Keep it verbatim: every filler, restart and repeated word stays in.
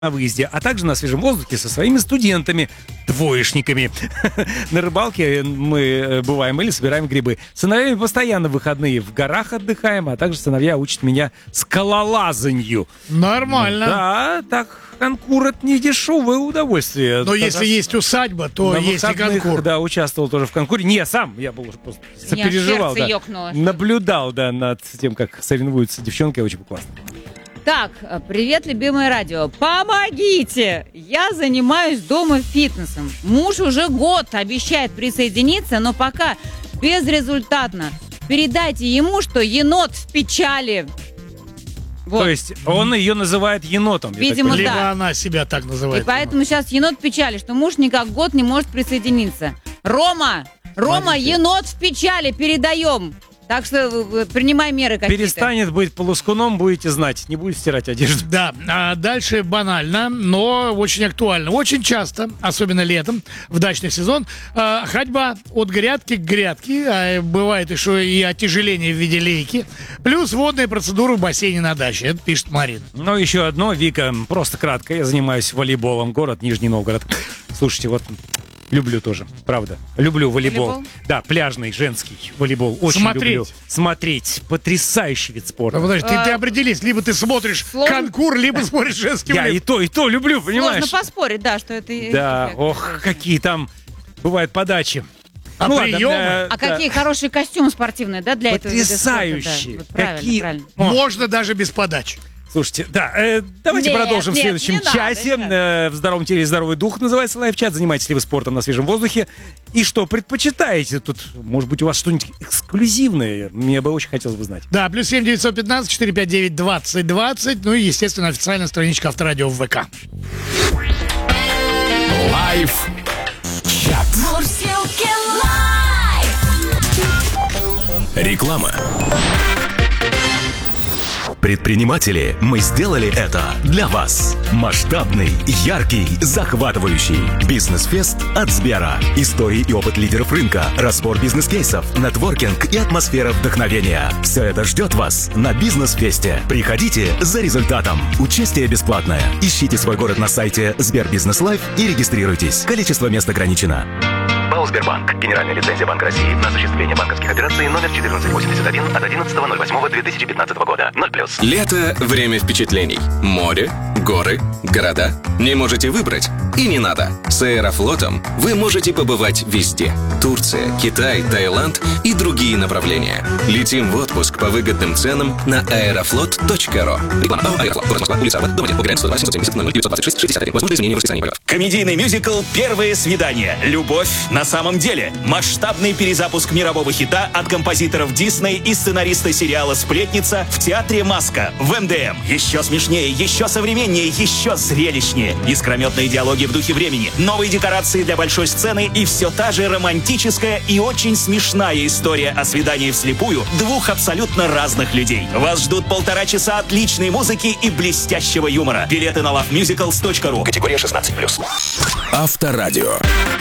на выезде, а также на свежем воздухе со своими студентами, двоечниками. На рыбалке мы бываем или собираем грибы. С сыновьями постоянно в выходные в горах отдыхаем, а также сыновья учат меня скалолазанью. Нормально. Да, так, конкур — это не дешевое удовольствие. Но Тогда если есть усадьба, то на есть и выходных, конкур. Да, участвовал тоже в конкуре. Не, сам, я был уже просто сопереживал. Да. Ёкнуло. Наблюдал, да, над тем, как соревнуются девчонки, очень классно. Так, привет, любимое радио. Помогите! Я занимаюсь дома фитнесом. Муж уже год обещает присоединиться, но пока безрезультатно. Передайте ему, что енот в печали. Вот. То есть он ее называет енотом. Видимо, Либо да. она себя так называет. И поэтому сейчас енот в печали, что муж никак год не может присоединиться. Рома! Рома, Смотрите. енот в печали, передаем. Так что принимай меры какие-то. Перестанет быть полускуном, будете знать, не будет стирать одежду. Да, а дальше банально, но очень актуально. Очень часто, особенно летом, в дачный сезон, э, ходьба от грядки к грядке, а бывает еще и отяжеление в виде лейки, плюс водные процедуры в бассейне на даче. Это пишет Марина. Ну, еще одно, Вика, просто кратко. Я занимаюсь волейболом, город Нижний Новгород. Слушайте, вот люблю тоже, правда. Люблю волейбол. Волейбол? Да, пляжный, женский волейбол. Очень Смотреть. люблю. Смотреть. Потрясающий вид спорта. Ну, подожди, ты, А, ты определись, либо ты смотришь сложно. конкур, либо смотришь женский Я волейбол. и то, и то люблю, понимаешь? Сложно поспорить, да, что это... Да, эффект. ох, какие там бывают подачи. А Ну ладно, приемы? э, А да. какие хорошие костюмы спортивные, да, для этого вида спорта, Потрясающие. да. Вот правильно, Какие- правильно. О. Можно даже без подачи. Слушайте, да, э, давайте Нет, продолжим нет, в следующем не надо, часе. не надо. Э, в здоровом теле здоровый дух называется лайв-чат. Занимаетесь ли вы спортом на свежем воздухе? И что предпочитаете? Тут, может быть, у вас что-нибудь эксклюзивное? Мне бы очень хотелось бы знать. Да, плюс семь девятьсот пятнадцать четыреста пятьдесят девять двадцать двадцать. Ну и, естественно, официальная страничка Авторадио в ВК. Лайф чат. Мурзилки лайф. Реклама. Предприниматели, мы сделали это для вас. Масштабный, яркий, захватывающий бизнес-фест от Сбера. Истории и опыт лидеров рынка, разбор бизнес-кейсов, нетворкинг и атмосфера вдохновения. Все это ждет вас на бизнес-фесте. Приходите за результатом. Участие бесплатное. Ищите свой город на сайте Сбербизнес Лайф и регистрируйтесь. Количество мест ограничено. ПАО «Сбербанк». Генеральная лицензия Банка России на осуществление банковских операций номер четырнадцать восемьдесят один от одиннадцатого ноль восьмого две тысячи пятнадцатого года. ноль плюс. Лето – время впечатлений. Море, горы, города. Не можете выбрать? И не надо. С Аэрофлотом вы можете побывать везде. Турция, Китай, Таиланд и другие направления. Летим в отпуск по выгодным ценам на аэрофлот точка ру. Реклама. ПАО «Аэрофлот». Город Москва. Улица Абат. Дом один. Погрен сто два семьсот семьдесят ноль девятьсот двадцать шесть шестьдесят один. Возможно, изменение в расписании полетов. Комедийный мюзикл «Первое свидание. Любовь на самом деле». Масштабный перезапуск мирового хита от композиторов Дисней и сценариста сериала «Сплетница» в театре «Маска» в эм дэ эм. Еще смешнее, еще современнее, еще зрелищнее. Искрометные диалоги в духе времени, новые декорации для большой сцены и все та же романтическая и очень смешная история о свидании вслепую двух абсолютно разных людей. Вас ждут полтора часа отличной музыки и блестящего юмора. Билеты на лав мюзиклс точка ру. Категория шестнадцать плюс. Авторадио.